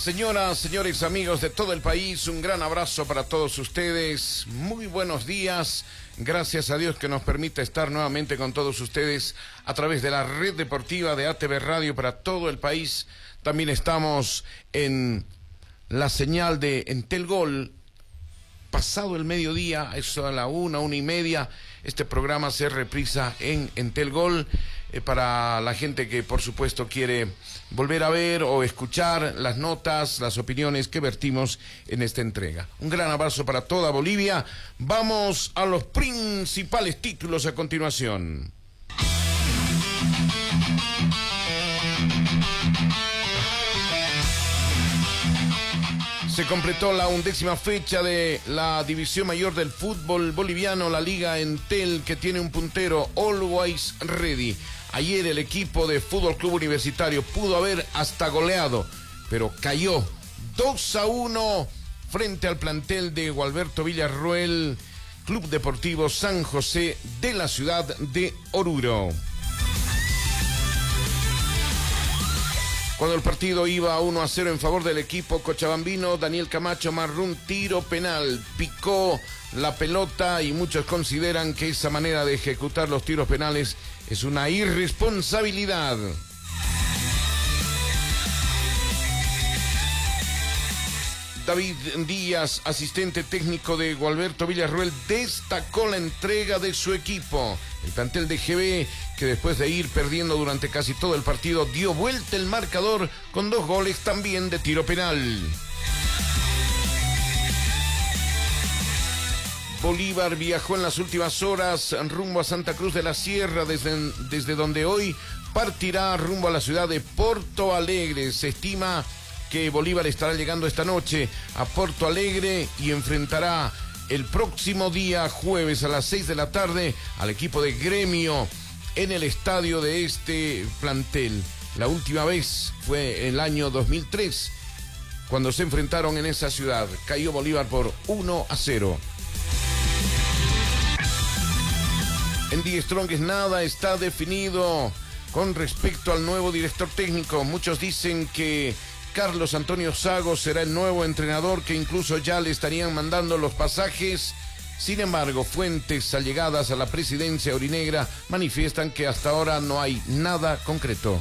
Señoras, señores, amigos de todo el país, un gran abrazo para todos ustedes. Muy buenos días. Gracias a Dios que nos permite estar nuevamente con todos ustedes a través de la red deportiva de ATV Radio para todo el país. También estamos en la señal de Entel Gol. Pasado el mediodía, eso a la 1:30, este programa se reprisa en Entel Gol para la gente que por supuesto quiere volver a ver o escuchar las notas, las opiniones que vertimos en esta entrega. Un gran abrazo para toda Bolivia. Vamos a los principales títulos a continuación. Se completó la 11ª fecha de la División Mayor del Fútbol Boliviano, la Liga Entel, que tiene un puntero, Always Ready. Ayer el equipo de Fútbol Club Universitario pudo haber hasta goleado, pero cayó 2-1 frente al plantel de Gualberto Villarruel, Club Deportivo San José de la ciudad de Oruro. Cuando el partido iba 1-0 en favor del equipo cochabambino, Daniel Camacho marcó un tiro penal, picó la pelota y muchos consideran que esa manera de ejecutar los tiros penales es una irresponsabilidad. David Díaz, asistente técnico de Gualberto Villarruel, destacó la entrega de su equipo. El plantel de GB, que después de ir perdiendo durante casi todo el partido, dio vuelta el marcador con 2 goles también de tiro penal. Bolívar viajó en las últimas horas rumbo a Santa Cruz de la Sierra, desde donde hoy partirá rumbo a la ciudad de Porto Alegre. Se estima que Bolívar estará llegando esta noche a Porto Alegre y enfrentará el próximo día jueves a las 6 de la tarde al equipo de Gremio en el estadio de este plantel. La última vez fue el año 2003 cuando se enfrentaron en esa ciudad. Cayó Bolívar por 1-0. En The Strongest nada está definido con respecto al nuevo director técnico. Muchos dicen que Carlos Antonio Sago será el nuevo entrenador, que incluso ya le estarían mandando los pasajes. Sin embargo, fuentes allegadas a la presidencia aurinegra manifiestan que hasta ahora no hay nada concreto.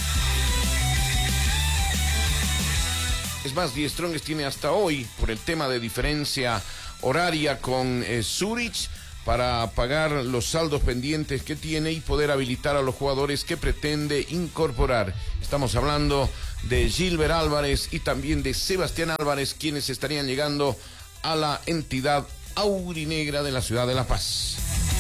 Es más, Die Strongest tiene hasta hoy, por el tema de diferencia horaria con Zurich, para pagar los saldos pendientes que tiene y poder habilitar a los jugadores que pretende incorporar. Estamos hablando de Gilbert Álvarez y también de Sebastián Álvarez, quienes estarían llegando a la entidad aurinegra de la ciudad de La Paz.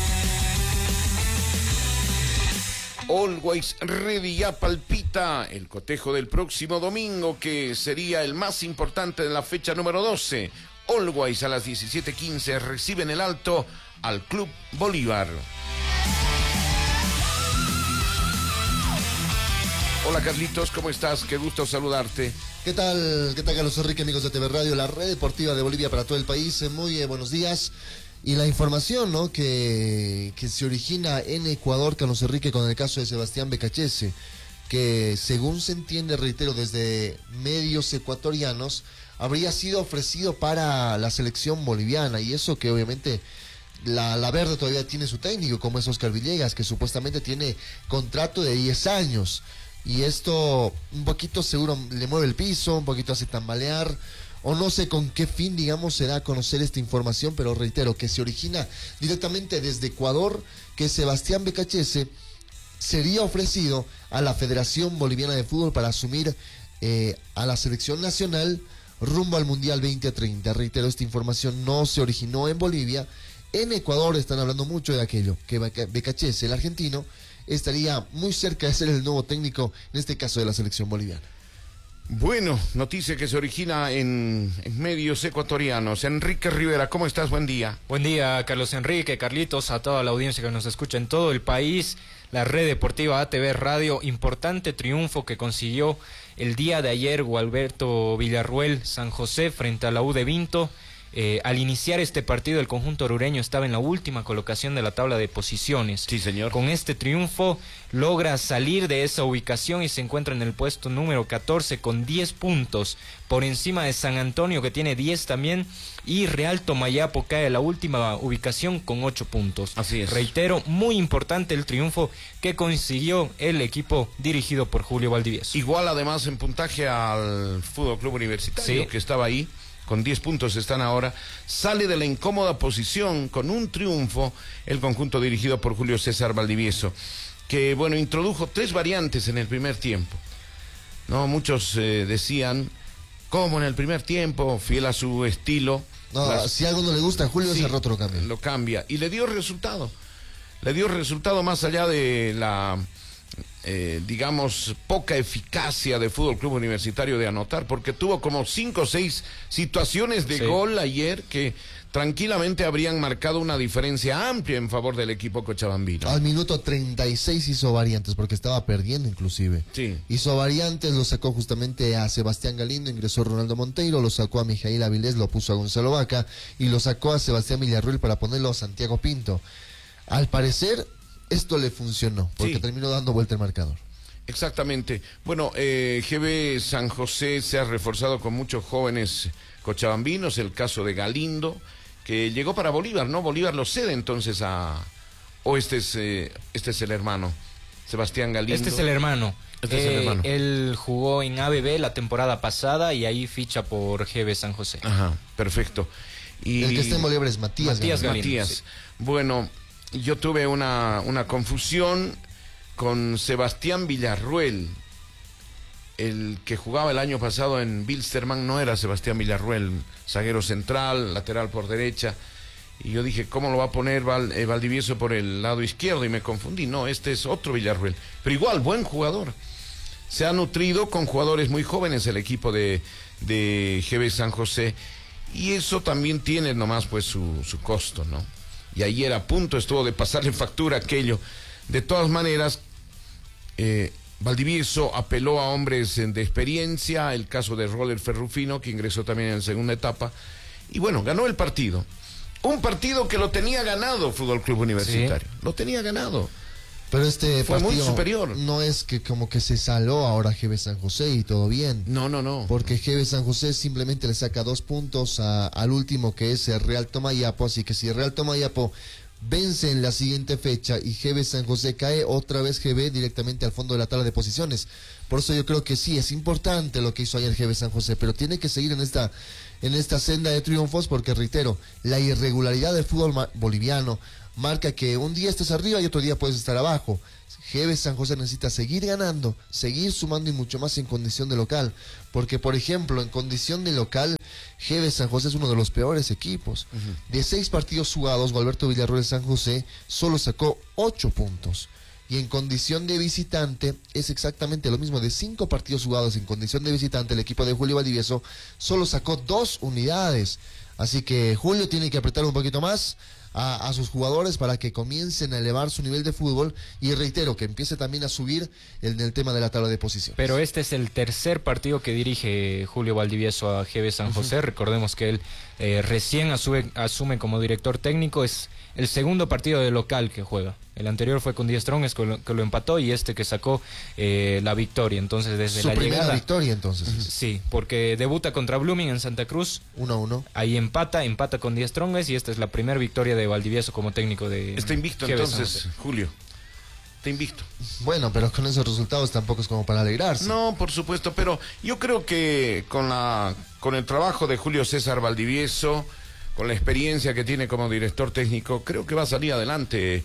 Always Ready ya palpita el cotejo del próximo domingo, que sería el más importante de la fecha número 12. Always a las 17:15 reciben el alto al Club Bolívar. Hola Carlitos, ¿cómo estás? Qué gusto saludarte. ¿Qué tal Carlos Enrique, amigos de TV Radio, la red deportiva de Bolivia para todo el país? Muy buenos días. Y la información, ¿no?, que se origina en Ecuador, Carlos Enrique, con el caso de Sebastián Becachese, que según se entiende, reitero, desde medios ecuatorianos, habría sido ofrecido para la selección boliviana, y eso que obviamente la verde todavía tiene su técnico, como es Oscar Villegas, que supuestamente tiene contrato de 10 años, y esto un poquito seguro le mueve el piso, un poquito hace tambalear, o no sé con qué fin, digamos, se da a conocer esta información, pero reitero, que se origina directamente desde Ecuador, que Sebastián Becachese sería ofrecido a la Federación Boliviana de Fútbol para asumir a la selección nacional rumbo al Mundial 2030. Reitero, esta información no se originó en Bolivia. En Ecuador están hablando mucho de aquello, que Becachese, el argentino, estaría muy cerca de ser el nuevo técnico, en este caso de la selección boliviana. Bueno, noticia que se origina en medios ecuatorianos. Enrique Rivera, ¿cómo estás? Buen día. Buen día, Carlos Enrique, Carlitos, a toda la audiencia que nos escucha en todo el país. La red deportiva ATV Radio, importante triunfo que consiguió el día de ayer Gualberto Villarruel San José frente a la U de Vinto. Al iniciar este partido, el conjunto orureño estaba en la última colocación de la tabla de posiciones. Sí, señor. Con este triunfo logra salir de esa ubicación y se encuentra en el puesto número 14 con 10 puntos, por encima de San Antonio, que tiene 10 también, y Real Tomayapo cae a la última ubicación con 8 puntos. Así es. Reitero, muy importante el triunfo que consiguió el equipo dirigido por Julio Valdivieso. Igual además en puntaje al Fútbol Club Universitario, Sí, que estaba ahí, con 10 puntos están ahora, sale de la incómoda posición con un triunfo el conjunto dirigido por Julio César Valdivieso, que bueno, introdujo 3 variantes en el primer tiempo. No, muchos decían, como en el primer tiempo, fiel a su estilo. No, si algo no le gusta a Julio, Sí, ese roto lo cambia. lo cambia. Y le dio resultado. Le dio resultado más allá de la, digamos, poca eficacia de Fútbol Club Universitario de anotar, porque tuvo como 5 o 6 situaciones de Sí. gol ayer que tranquilamente habrían marcado una diferencia amplia en favor del equipo cochabambino. Al minuto 36 hizo variantes, porque estaba perdiendo inclusive. Sí. Hizo variantes, lo sacó justamente a Sebastián Galindo, ingresó Ronaldo Monteiro, lo sacó a Mijail Avilés, lo puso a Gonzalo Vaca, y lo sacó a Sebastián Villarruel para ponerlo a Santiago Pinto. Al parecer, esto le funcionó, porque Sí. terminó dando vuelta el marcador. Exactamente. Bueno, GB San José se ha reforzado con muchos jóvenes cochabambinos, el caso de Galindo, que llegó para Bolívar, ¿no? Bolívar lo cede entonces a... O este es el hermano, Sebastián Galindo. este es el hermano. Este es el hermano. Él jugó en ABB la temporada pasada y ahí ficha por GB San José. Ajá, perfecto. Y El que está en Bolívar es Matías. Matías Galindo. Galindo. Matías. Sí. Bueno, yo tuve una confusión con Sebastián Villarruel. El que jugaba el año pasado en Bilsterman no era Sebastián Villarruel, zaguero central, lateral por derecha. Y yo dije, ¿cómo lo va a poner Valdivieso por el lado izquierdo? Y me confundí. No, este es otro Villarruel. Pero igual, buen jugador. Se ha nutrido con jugadores muy jóvenes el equipo de GB San José. Y eso también tiene nomás pues su costo, ¿no? Y ayer a punto estuvo de pasarle factura aquello. De todas maneras, Valdivieso apeló a hombres de experiencia, el caso de Roller Ferrufino, que ingresó también en la segunda etapa, y bueno, ganó el partido. Un partido que lo tenía ganado Fútbol Club Universitario, Sí. lo tenía ganado. Pero este Fue muy partido superior. no es que como que se saló ahora GB San José y todo bien. No. Porque GB San José simplemente le saca 2 puntos al último, que es el Real Tomayapo. Así que si el Real Tomayapo vence en la siguiente fecha y GB San José cae, otra vez GB directamente al fondo de la tabla de posiciones. Por eso yo creo que sí, es importante lo que hizo ayer GB San José, pero tiene que seguir en esta senda de triunfos, porque reitero, la irregularidad del fútbol boliviano marca que un día estés arriba y otro día puedes estar abajo. GB San José necesita seguir ganando, seguir sumando, y mucho más en condición de local, porque por ejemplo en condición de local GB San José es uno de los peores equipos. De 6 partidos jugados, Gualberto Villarroel San José solo sacó 8 puntos, y en condición de visitante es exactamente lo mismo. De 5 partidos jugados en condición de visitante, el equipo de Julio Valdivieso solo sacó 2 unidades. Así que Julio tiene que apretar un poquito más a sus jugadores para que comiencen a elevar su nivel de fútbol, y reitero, que empiece también a subir en el tema de la tabla de posiciones. Pero este es el tercer partido que dirige Julio Valdivieso a GB San José. Recordemos que él recién asume como director técnico. Es el segundo partido de local que juega. El anterior fue con 10 Strongest que lo empató, y este que sacó la victoria. Entonces desde Su la primera llegada, victoria entonces. sí, porque debuta contra Blooming en Santa Cruz. 1-1. Ahí empata con 10 Strongest, y esta es la primera victoria de Valdivieso como técnico de... Está invicto GB San entonces, José. Julio. Está invicto. Bueno, pero con esos resultados tampoco es como para alegrarse. No, por supuesto, pero yo creo que con el trabajo de Julio César Valdivieso, con la experiencia que tiene como director técnico, creo que va a salir adelante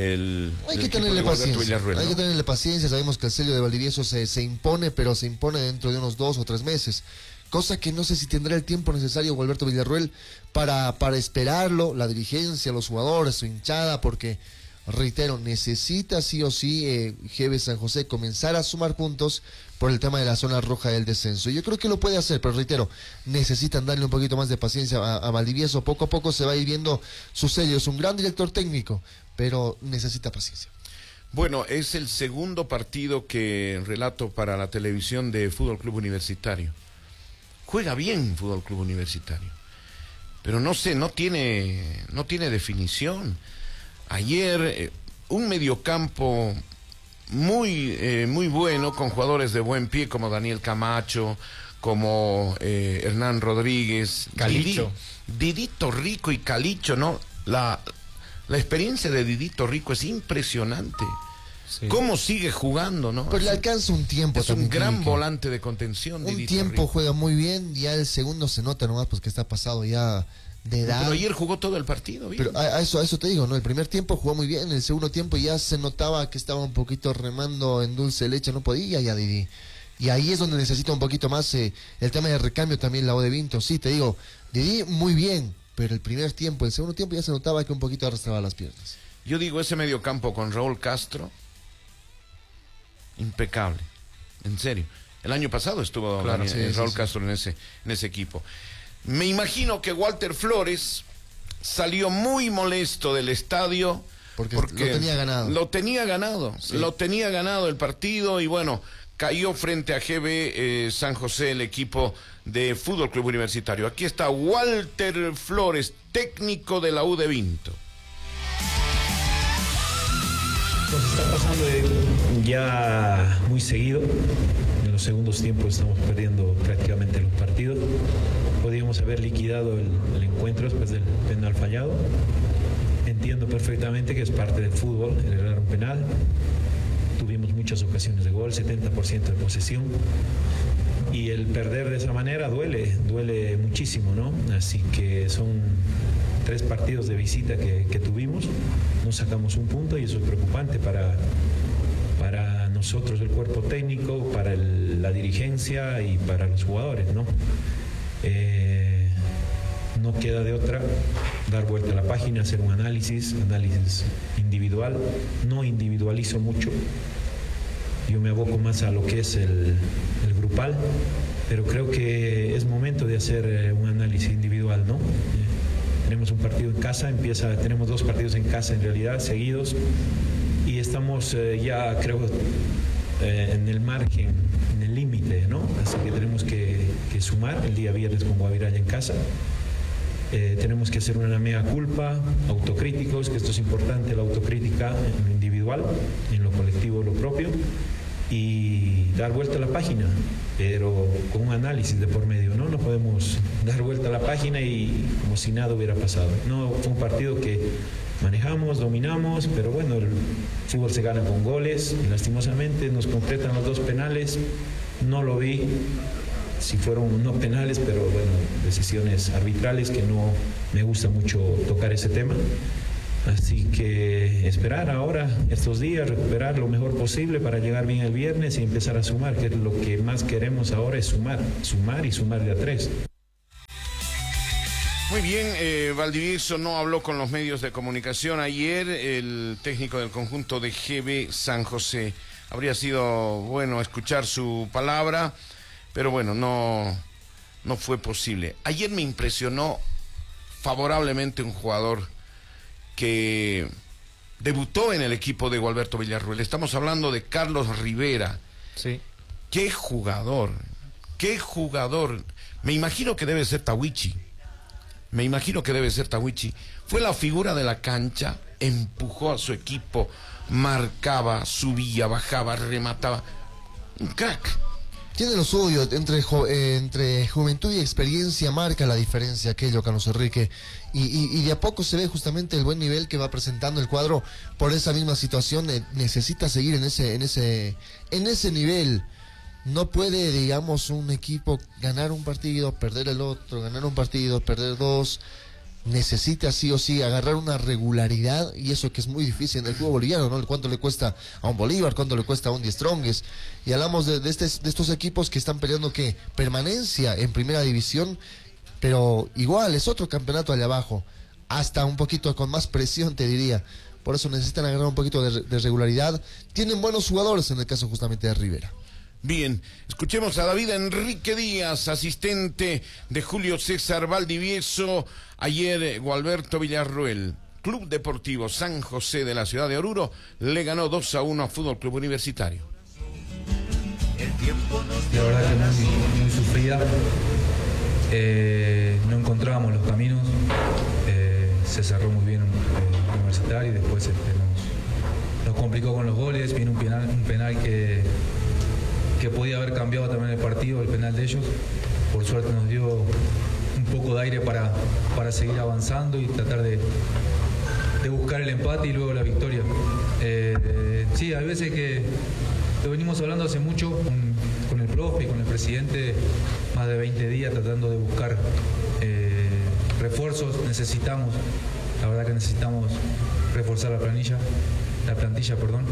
Hay que equipo tenerle de Gualberto paciencia. Villarruel, Hay ¿no? que tenerle paciencia. Sabemos que el sello de Valdivieso se impone, pero se impone dentro de unos 2 o 3 meses. Cosa que no sé si tendrá el tiempo necesario Gualberto Villarruel para esperarlo, la dirigencia, los jugadores, su hinchada, porque, reitero, necesita sí o sí GB San José comenzar a sumar puntos por el tema de la zona roja del descenso. Yo creo que lo puede hacer, pero reitero, necesitan darle un poquito más de paciencia a Valdivieso. Poco a poco se va a ir viendo su sello. Es un gran director técnico, pero necesita paciencia. Bueno, es el segundo partido que relato para la televisión de Fútbol Club Universitario. Juega bien Fútbol Club Universitario. pero no sé, no tiene definición. Ayer un mediocampo muy bueno, con jugadores de buen pie como Daniel Camacho, como Hernán Rodríguez, Calicho. Didito Rico y Calicho, ¿no? La experiencia de Didito Rico es impresionante. Sí. ¿Cómo sigue jugando, no? Pues le alcanza un tiempo. Es un gran volante de contención. Un tiempo Rico. Juega muy bien, ya el segundo se nota nomás pues que está pasado ya de edad. Pero ayer jugó todo el partido, bien. Pero a eso te digo, ¿no? El primer tiempo jugó muy bien, el segundo tiempo ya se notaba que estaba un poquito remando en dulce leche, no podía ya Didi. Y ahí es donde necesita un poquito más el tema de recambio también la O de Vinto. Sí, te digo, Didi muy bien, pero el primer tiempo, el segundo tiempo ya se notaba que un poquito arrastraba las piernas. Yo digo, ese mediocampo con Raúl Castro, impecable, en serio. El año pasado estuvo Raúl Castro en ese equipo. Me imagino que Walter Flores salió muy molesto del estadio porque lo tenía ganado. Lo tenía ganado el partido y bueno, cayó frente a GB San José, el equipo de Fútbol Club Universitario. Aquí está Walter Flores, técnico de la U de Vinto. Nos está pasando ya muy seguido. En los segundos tiempos estamos perdiendo prácticamente los partidos. Podíamos haber liquidado el encuentro después del penal fallado. Entiendo perfectamente que es parte del fútbol, el errar un penal. Tuvimos muchas ocasiones de gol, 70% de posesión. Y el perder de esa manera duele muchísimo, ¿no? Así que son 3 partidos de visita que tuvimos, no sacamos un punto y eso es preocupante para nosotros, el cuerpo técnico, para la dirigencia y para los jugadores, ¿no? No queda de otra dar vuelta a la página, hacer un análisis individual. No individualizo mucho, yo me aboco más a lo que es el grupal, pero creo que es momento de hacer un análisis individual, ¿no? Tenemos un partido en casa, tenemos 2 partidos en casa en realidad seguidos y estamos ya creo en el margen, en el límite, ¿no? Así que tenemos que sumar el día viernes con Guaviraya en casa. Tenemos que hacer una mea culpa, autocríticos, que esto es importante, la autocrítica en lo individual, en lo colectivo, lo propio, y dar vuelta a la página, pero con un análisis de por medio, ¿no? No podemos dar vuelta a la página y como si nada hubiera pasado. No, fue un partido que manejamos, dominamos, pero bueno, el fútbol se gana con goles, y lastimosamente nos concretan los 2 penales, no lo vi. Si fueron no penales, pero bueno, decisiones arbitrales que no me gusta mucho tocar ese tema. Así que esperar ahora, estos días, recuperar lo mejor posible para llegar bien el viernes y empezar a sumar, que es lo que más queremos ahora, es sumar y sumar de a 3. Muy bien, Valdivieso no habló con los medios de comunicación ayer, el técnico del conjunto de GB San José. Habría sido bueno escuchar su palabra, pero bueno, no fue posible. Ayer me impresionó favorablemente un jugador que debutó en el equipo de Gualberto Villarruel. Estamos hablando de Carlos Rivera. Sí. ¡Qué jugador! ¡Qué jugador! Me imagino que debe ser Tawichi. Fue la figura de la cancha, empujó a su equipo, marcaba, subía, bajaba, remataba. Un crack. Tiene lo suyo, entre juventud y experiencia marca la diferencia aquello, Carlos Enrique, y de a poco se ve justamente el buen nivel que va presentando el cuadro por esa misma situación. Necesita seguir en ese nivel. No puede, digamos, un equipo ganar un partido, perder el otro, ganar un partido, perder 2. Necesita sí o sí agarrar una regularidad, y eso que es muy difícil en el fútbol boliviano, ¿no? ¿Cuánto le cuesta a un Bolívar? ¿Cuánto le cuesta a un Die Strongest? Y hablamos de estos equipos que están peleando permanencia en primera división, pero igual es otro campeonato allá abajo, hasta un poquito con más presión, te diría. Por eso necesitan agarrar un poquito de regularidad. Tienen buenos jugadores en el caso justamente de Rivera. Bien, escuchemos a David Enrique Díaz, asistente de Julio César Valdivieso. Ayer Gualberto Villarruel, Club Deportivo San José de la ciudad de Oruro, le ganó 2-1 a Fútbol Club Universitario. La verdad que muy sufrida. No encontrábamos los caminos. Se cerró muy bien Universitario y después nos complicó con los goles. Viene un penal que podía haber cambiado también el partido, el penal de ellos. Por suerte nos dio un poco de aire para seguir avanzando y tratar de buscar el empate y luego la victoria. Sí, hay veces que lo venimos hablando hace mucho con el profe y con el presidente, más de 20 días tratando de buscar refuerzos. La verdad que necesitamos reforzar la plantilla, perdón.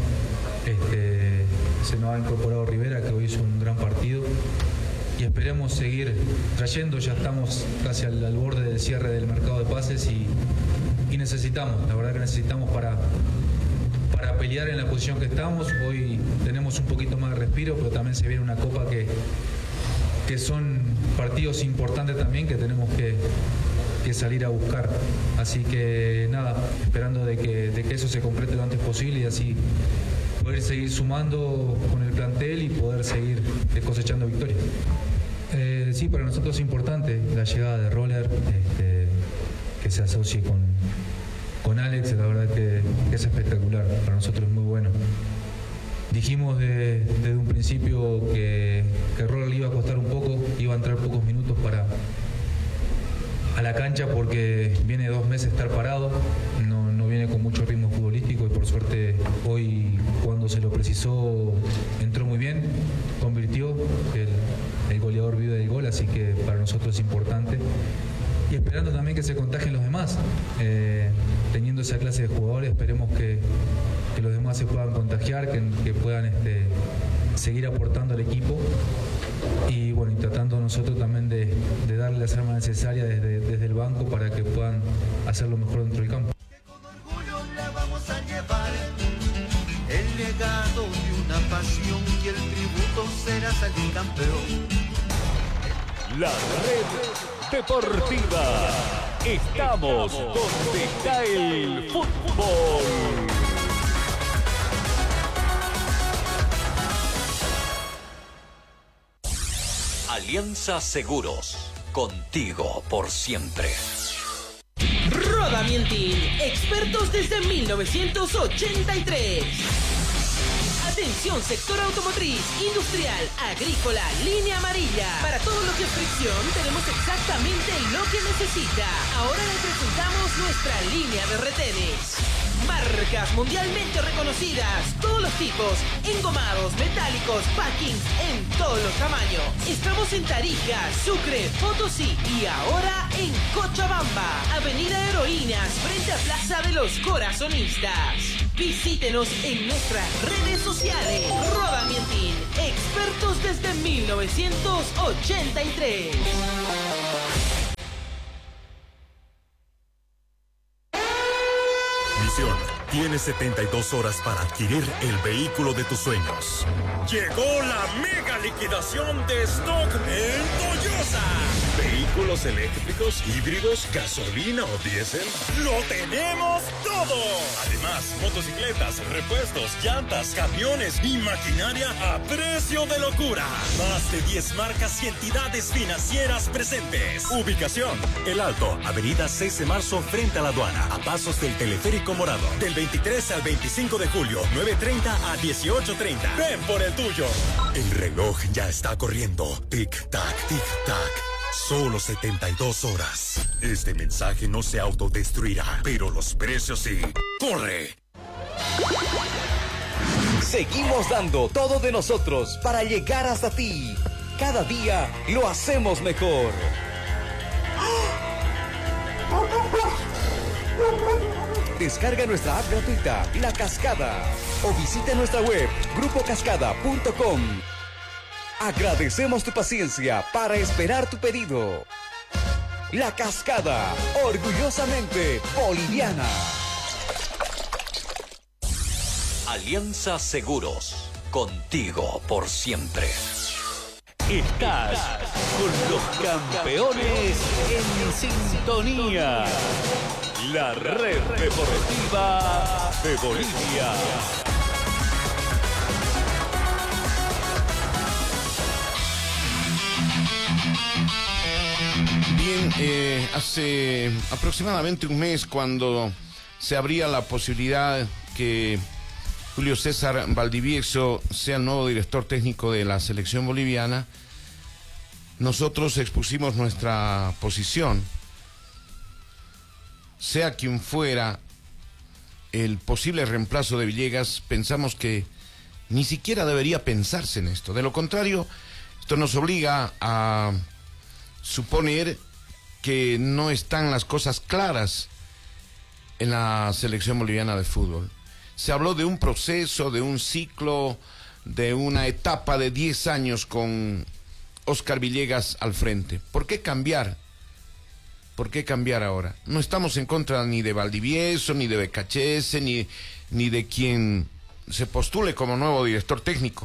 Se nos ha incorporado Rivera, que hoy hizo un gran partido, y esperemos seguir trayendo. Ya estamos casi al borde del cierre del mercado de pases y necesitamos, la verdad que necesitamos para pelear en la posición que estamos. Hoy tenemos un poquito más de respiro, pero también se viene una copa que son partidos importantes también que tenemos que salir a buscar. Así que nada, esperando de que eso se complete lo antes posible y así poder seguir sumando con el plantel y poder seguir cosechando victorias. Sí, para nosotros es importante la llegada de Roller, que se asocie con Alex. La verdad que es espectacular, para nosotros es muy bueno. Dijimos desde un principio que Roller le iba a costar un poco, iba a entrar pocos minutos a la cancha porque viene 2 meses estar parado, no viene con mucho ritmo futbolístico y por suerte hoy, cuando se lo precisó, entró muy bien, convirtió, el goleador vive del gol, así que para nosotros es importante. Y esperando también que se contagien los demás. Teniendo esa clase de jugadores, esperemos que los demás se puedan contagiar, que puedan seguir aportando al equipo. Y bueno, y tratando nosotros también de darle las armas necesarias desde el banco para que puedan hacerlo mejor dentro del campo. Con orgullo la vamos a llevar, el legado de una pasión, y el tributo será salir campeón. La Red Deportiva. Estamos donde está el fútbol. Alianza Seguros, contigo por siempre. Rodamientin, expertos desde 1983. Atención, sector automotriz, industrial, agrícola, línea amarilla. Para todo lo que es fricción, tenemos exactamente lo que necesita. Ahora le presentamos nuestra línea de retenes. Marcas mundialmente reconocidas, todos los tipos, engomados, metálicos, packings, en todos los tamaños. Estamos en Tarija, Sucre, Potosí y ahora en Cochabamba, Avenida Heroínas, frente a Plaza de los Corazonistas. Visítenos en nuestras redes sociales. Rodamientin, expertos desde 1983. Misión. Tienes 72 horas para adquirir el vehículo de tus sueños. Llegó la mega liquidación de stock en Toyosa. Vehículos eléctricos, híbridos, gasolina o diésel. ¡Lo tenemos todo! Además, motocicletas, repuestos, llantas, camiones y maquinaria a precio de locura. Más de 10 marcas y entidades financieras presentes. Ubicación: El Alto, Avenida 6 de Marzo, frente a la aduana, a pasos del Teleférico Morado. Del 23 al 25 de julio, 9:30 a 18:30. Ven por el tuyo. El reloj ya está corriendo. Tic-tac, tic-tac. Solo 72 horas. Este mensaje no se autodestruirá, pero los precios sí. ¡Corre! Seguimos dando todo de nosotros para llegar hasta ti. Cada día lo hacemos mejor. Descarga nuestra app gratuita, La Cascada, o visita nuestra web, grupocascada.com. Agradecemos tu paciencia para esperar tu pedido. La Cascada, orgullosamente boliviana. Alianza Seguros, contigo por siempre. Estás con los campeones en sintonía. La Red Deportiva de Bolivia. Bien, hace aproximadamente un mes, cuando se abría la posibilidad que Julio César Valdivieso sea el nuevo director técnico de la selección boliviana, nosotros expusimos nuestra posición. Sea quien fuera el posible reemplazo de Villegas, pensamos que ni siquiera debería pensarse en esto. De lo contrario, esto nos obliga a suponer que no están las cosas claras en la selección boliviana de fútbol. Se habló de un proceso, de un ciclo, de una etapa de 10 años con Oscar Villegas al frente. ¿Por qué cambiar? ¿Por qué cambiar ahora? No estamos en contra ni de Valdivieso, ni de Becachese, ni de quien se postule como nuevo director técnico.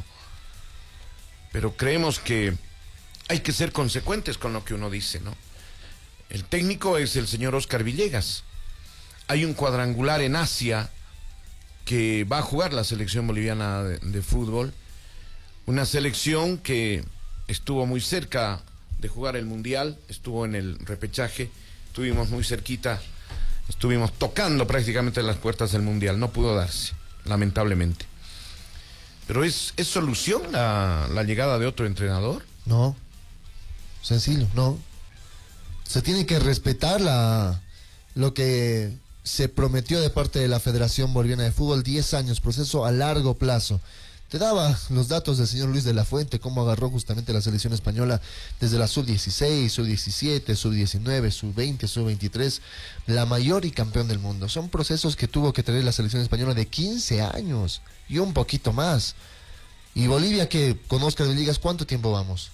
Pero creemos que hay que ser consecuentes con lo que uno dice, ¿no? El técnico es el señor Oscar Villegas. Hay un cuadrangular en Asia que va a jugar la selección boliviana de fútbol. Una selección que estuvo muy cerca de jugar el Mundial, estuvo en el repechaje, estuvimos muy cerquita, estuvimos tocando prácticamente las puertas del Mundial. No pudo darse, lamentablemente. Pero ¿es solución la llegada de otro entrenador? No, sencillo, no. Se tiene que respetar lo que se prometió de parte de la Federación Boliviana de Fútbol, 10 años, proceso a largo plazo. Te daba los datos del señor Luis de la Fuente, cómo agarró justamente la selección española desde la sub-16, sub-17, sub-19, sub-20, sub-23, la mayor y campeón del mundo. Son procesos que tuvo que tener la selección española de 15 años y un poquito más. Y Bolivia, que con Oscar Villegas, ¿cuánto tiempo vamos?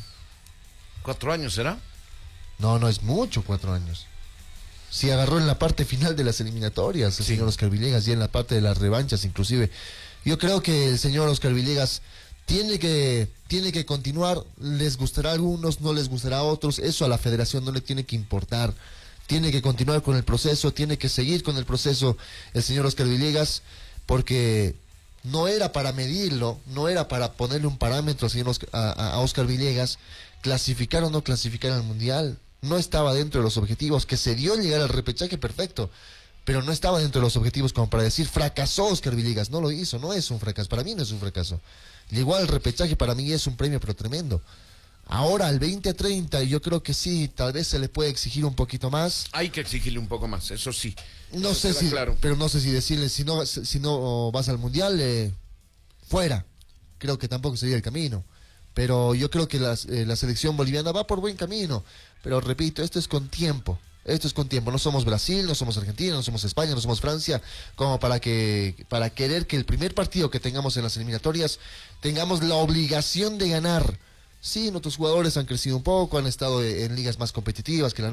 4 años, ¿será? No es mucho, 4 años. Si agarró en la parte final de las eliminatorias el señor Oscar Villegas y en la parte de las revanchas inclusive. Yo creo que el señor Oscar Villegas tiene que continuar. Les gustará a algunos, no les gustará a otros. Eso a la federación no le tiene que importar. Tiene que continuar con el proceso, tiene que seguir con el proceso el señor Oscar Villegas, porque no era para medirlo, no era para ponerle un parámetro al señor a Oscar Villegas, clasificar o no clasificar al Mundial. No estaba dentro de los objetivos. Que se dio llegar al repechaje, perfecto, pero no estaba dentro de los objetivos como para decir fracasó Oscar Villegas. No lo hizo, no es un fracaso, para mí no es un fracaso. Llegó al repechaje, para mí es un premio pero tremendo. Ahora al 20-30 yo creo que sí, tal vez se le puede exigir un poquito más. Hay que exigirle un poco más, eso sí. No sé si, claro. Pero no sé si decirle si no vas al Mundial, fuera. Creo que tampoco sería el camino. Pero yo creo que la selección boliviana va por buen camino. Pero repito, esto es con tiempo. No somos Brasil, no somos Argentina, no somos España, no somos Francia, como para querer que el primer partido que tengamos en las eliminatorias tengamos la obligación de ganar. Sí, nuestros jugadores han crecido un poco, han estado en ligas más competitivas que la